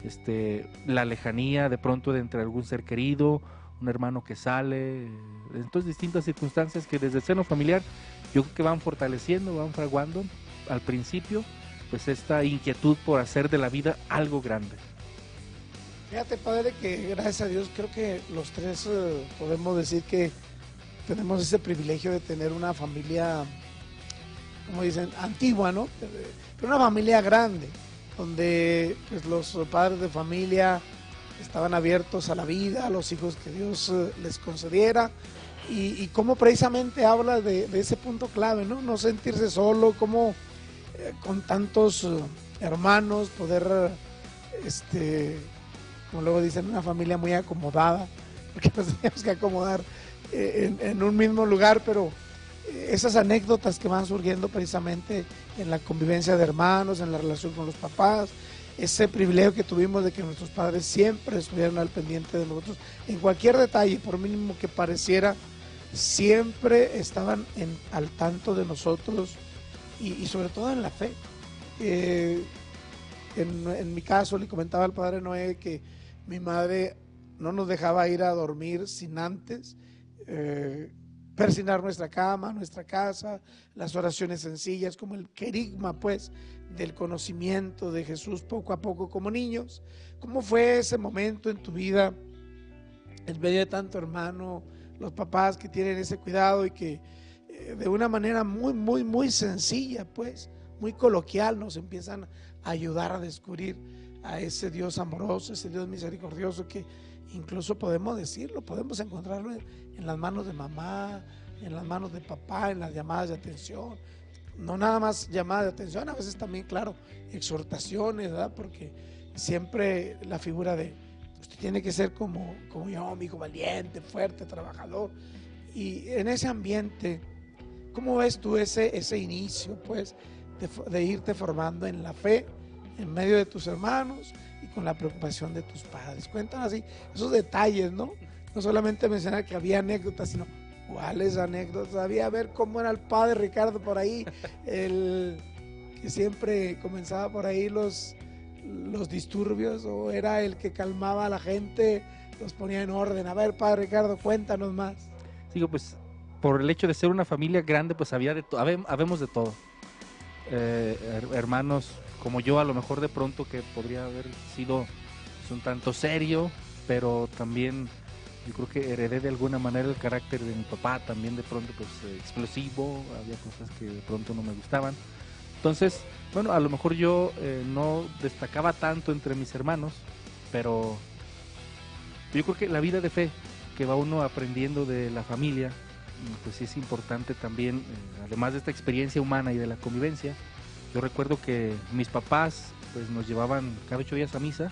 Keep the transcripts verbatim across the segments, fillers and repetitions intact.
este, la lejanía de pronto de entre algún ser querido, un hermano que sale, entonces distintas circunstancias que desde el seno familiar yo creo que van fortaleciendo, van fraguando al principio pues esta inquietud por hacer de la vida algo grande. Fíjate, padre, que gracias a Dios creo que los tres eh, podemos decir que tenemos ese privilegio de tener una familia, como dicen, antigua, ¿no? Pero una familia grande, donde pues, los padres de familia estaban abiertos a la vida, a los hijos que Dios eh, les concediera, y, y cómo precisamente habla de, de ese punto clave, ¿no? No sentirse solo, cómo eh, con tantos eh, hermanos poder, eh, este, como luego dicen, una familia muy acomodada, porque nos teníamos que acomodar eh, en, en un mismo lugar, pero eh, esas anécdotas que van surgiendo precisamente en la convivencia de hermanos, en la relación con los papás, ese privilegio que tuvimos de que nuestros padres siempre estuvieran al pendiente de nosotros, en cualquier detalle, por mínimo que pareciera, siempre estaban en, al tanto de nosotros y, y sobre todo en la fe. Eh, en, en mi caso, le comentaba al padre Noé que mi madre no nos dejaba ir a dormir sin antes eh, persignar nuestra cama, nuestra casa, las oraciones sencillas, como el querigma, pues, del conocimiento de Jesús poco a poco como niños. ¿Cómo fue ese momento en tu vida, en medio de tanto hermano, los papás que tienen ese cuidado y que eh, de una manera muy, muy, muy sencilla, pues, muy coloquial, nos empiezan a ayudar a descubrir a ese Dios amoroso, ese Dios misericordioso que incluso podemos decirlo, podemos encontrarlo en, en las manos de mamá, en las manos de papá, en las llamadas de atención, no nada más llamadas de atención, a veces también, claro, exhortaciones, ¿verdad? Porque siempre la figura de usted tiene que ser como, como yo, mi hijo, valiente, fuerte, trabajador, y en ese ambiente, ¿cómo ves tú ese, ese inicio, pues, de, de irte formando en la fe, en medio de tus hermanos y con la preocupación de tus padres? Cuéntanos así esos detalles, ¿no? No solamente mencionar que había anécdotas, sino cuáles anécdotas había, a ver cómo era el padre Ricardo por ahí, el que siempre comenzaba por ahí los, los disturbios, o era el que calmaba a la gente, los ponía en orden. A ver, padre Ricardo, cuéntanos más. Digo, pues por el hecho de ser una familia grande, pues había de todo, habemos de todo. Eh, her hermanos como yo, a lo mejor de pronto que podría haber sido pues, un tanto serio, pero también yo creo que heredé de alguna manera el carácter de mi papá, también de pronto pues eh, explosivo, había cosas que de pronto no me gustaban. Entonces, bueno, a lo mejor yo eh, no destacaba tanto entre mis hermanos, pero yo creo que la vida de fe que va uno aprendiendo de la familia, pues sí es importante también, eh, además de esta experiencia humana y de la convivencia. Yo recuerdo que mis papás pues nos llevaban cada ocho días a misa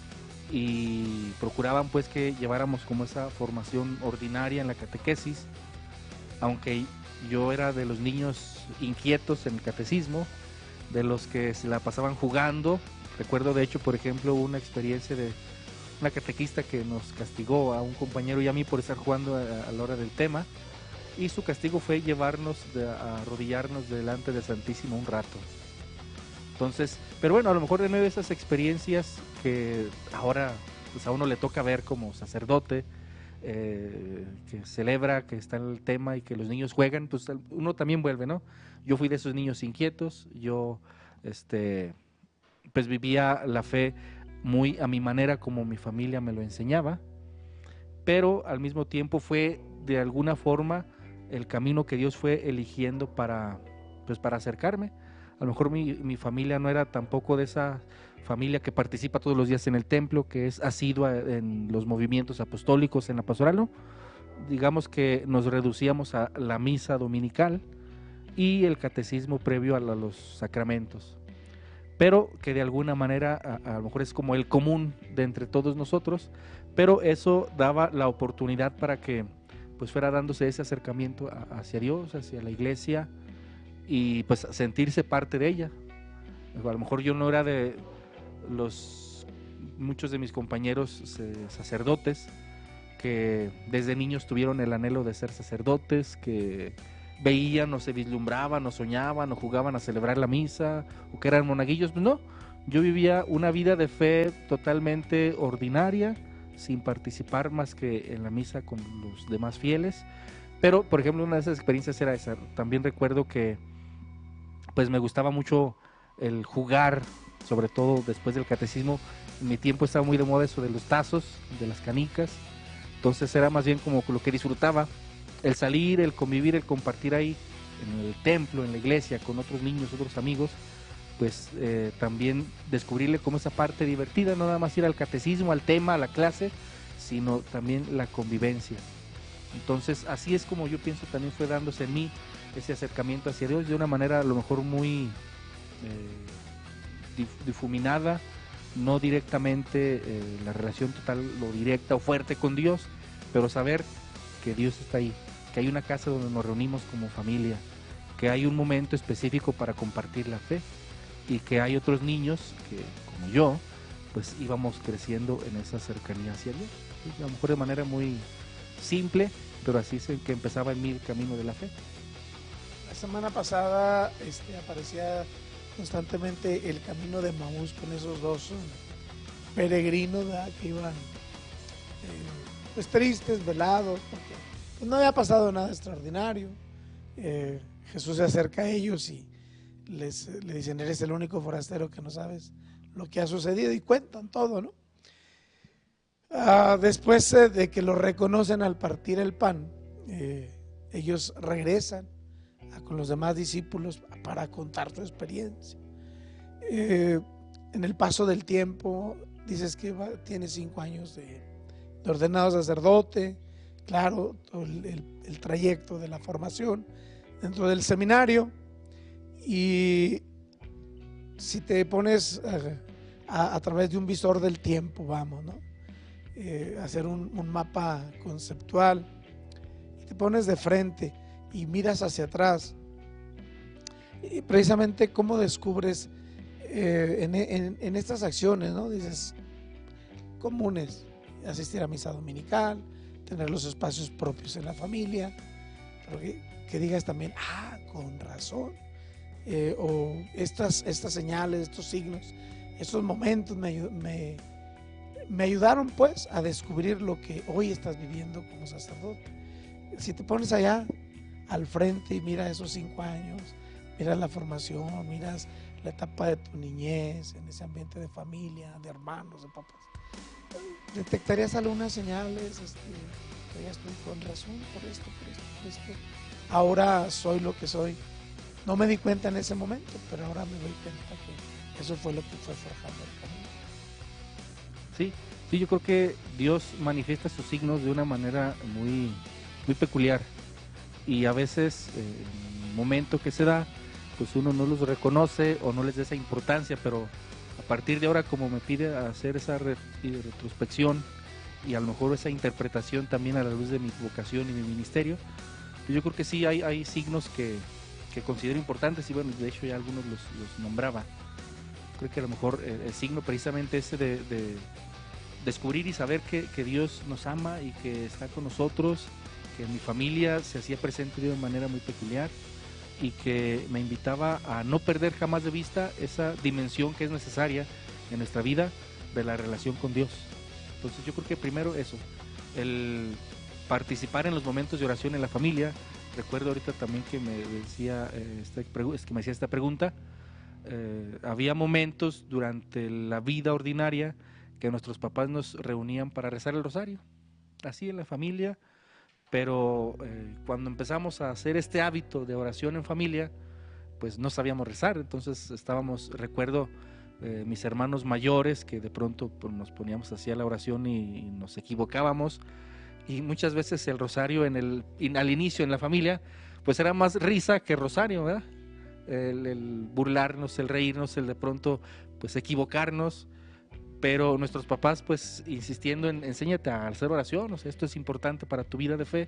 y procuraban pues que lleváramos como esa formación ordinaria en la catequesis, aunque yo era de los niños inquietos en el catecismo, de los que se la pasaban jugando. Recuerdo de hecho, por ejemplo, una experiencia de una catequista que nos castigó a un compañero y a mí por estar jugando a, a la hora del tema, y su castigo fue llevarnos de, a arrodillarnos delante del Santísimo un rato. Entonces, pero bueno, a lo mejor de medio de esas experiencias que ahora pues a uno le toca ver como sacerdote, eh, que celebra, que está en el tema y que los niños juegan, pues uno también vuelve, ¿no? Yo fui de esos niños inquietos, yo este, pues vivía la fe muy a mi manera como mi familia me lo enseñaba, pero al mismo tiempo fue de alguna forma el camino que Dios fue eligiendo para, pues para acercarme. A lo mejor mi, mi familia no era tampoco de esa familia que participa todos los días en el templo, que es asidua en los movimientos apostólicos, en la pastoral, ¿no? Digamos que nos reducíamos a la misa dominical y el catecismo previo a, la, a los sacramentos, pero que de alguna manera a, a lo mejor es como el común de entre todos nosotros, pero eso daba la oportunidad para que pues fuera dándose ese acercamiento a, hacia Dios, hacia la iglesia, y pues sentirse parte de ella. A lo mejor yo no era de los muchos de mis compañeros eh, sacerdotes que desde niños tuvieron el anhelo de ser sacerdotes, que veían o se vislumbraban o soñaban o jugaban a celebrar la misa o que eran monaguillos. Pues no, yo vivía una vida de fe totalmente ordinaria, sin participar más que en la misa con los demás fieles. Pero, por ejemplo, una de esas experiencias era esa. También recuerdo que pues me gustaba mucho el jugar, sobre todo después del catecismo. En mi tiempo estaba muy de moda eso de los tazos, de las canicas. Entonces era más bien como lo que disfrutaba, el salir, el convivir, el compartir ahí en el templo, en la iglesia, con otros niños, otros amigos, pues eh, también descubrirle como esa parte divertida, no nada más ir al catecismo, al tema, a la clase, sino también la convivencia. Entonces así es como yo pienso también fue dándose en mí ese acercamiento hacia Dios de una manera a lo mejor muy eh, difuminada, no directamente eh, la relación total o directa o fuerte con Dios, pero saber que Dios está ahí, que hay una casa donde nos reunimos como familia, que hay un momento específico para compartir la fe y que hay otros niños que, como yo, pues íbamos creciendo en esa cercanía hacia Dios. A lo mejor de manera muy simple, pero así es que empezaba en mí el camino de la fe. La semana pasada este, aparecía constantemente el camino de Maús con esos dos um, peregrinos, ¿verdad?, que iban eh, pues tristes, velados, porque pues, no había pasado nada extraordinario. Eh, Jesús se acerca a ellos y les, le dicen: eres el único forastero que no sabes lo que ha sucedido, y cuentan todo, ¿no? Ah, después eh, de que lo reconocen al partir el pan, eh, ellos regresan a, con los demás discípulos para contar su experiencia. Eh, en el paso del tiempo, dices que va, tiene cinco años de, de ordenado sacerdote, claro, el, el, el trayecto de la formación dentro del seminario. Y si te pones a, a, a través de un visor del tiempo, vamos, ¿no? Eh, hacer un, un mapa conceptual, y te pones de frente y miras hacia atrás, y precisamente cómo descubres eh, en, en, en estas acciones, ¿no? Dices, comunes, asistir a misa dominical, tener los espacios propios en la familia, pero que, que digas también, ah, con razón, eh, o estas, estas señales, estos signos, estos momentos me, me me ayudaron pues a descubrir lo que hoy estás viviendo como sacerdote. Si te pones allá al frente y miras esos cinco años, miras la formación, miras la etapa de tu niñez, en ese ambiente de familia, de hermanos, de papás, detectarías algunas señales, este, que ya estoy con razón por esto, por esto, por esto. Ahora soy lo que soy. No me di cuenta en ese momento, pero ahora me doy cuenta que eso fue lo que fue forjando el camino. Sí, sí, yo creo que Dios manifiesta sus signos de una manera muy, muy peculiar, y a veces eh, en el momento que se da, pues uno no los reconoce o no les da esa importancia, pero a partir de ahora, como me pide hacer esa re retrospección y a lo mejor esa interpretación también a la luz de mi vocación y mi ministerio, pues yo creo que sí hay, hay signos que, que considero importantes, y bueno, de hecho ya algunos los, los nombraba. Creo que a lo mejor el, el signo precisamente ese de, de descubrir y saber que, que Dios nos ama y que está con nosotros, que mi familia se hacía presente de una manera muy peculiar y que me invitaba a no perder jamás de vista esa dimensión que es necesaria en nuestra vida de la relación con Dios. Entonces yo creo que primero eso, el participar en los momentos de oración en la familia. Recuerdo ahorita también que me decía, eh, esta, que me hacía esta pregunta, eh, había momentos durante la vida ordinaria que nuestros papás nos reunían para rezar el rosario, así en la familia, pero eh, cuando empezamos a hacer este hábito de oración en familia, pues no sabíamos rezar. Entonces estábamos, recuerdo eh, mis hermanos mayores, que de pronto pues, nos poníamos así a la oración y, y nos equivocábamos, y muchas veces el rosario en el, in, al inicio en la familia, pues era más risa que rosario, ¿verdad? El, el burlarnos, el reírnos, el de pronto pues equivocarnos, pero nuestros papás pues insistiendo en enséñate a hacer oración, o sea, esto es importante para tu vida de fe.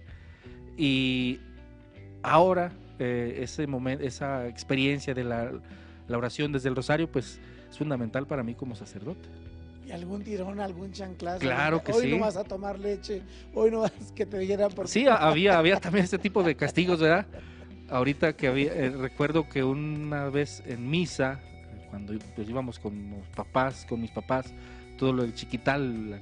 Y ahora eh, ese momento, esa experiencia de la, la oración desde el rosario pues es fundamental para mí como sacerdote. ¿Y algún tirón, algún chanclazo? Claro que hoy sí. Hoy no vas a tomar leche, hoy no vas que te dijeran por Sí, había, había también este tipo de castigos, ¿verdad? Ahorita que había, eh, recuerdo que una vez en misa, cuando pues íbamos con los papás, con mis papás, todo lo del Chiquital,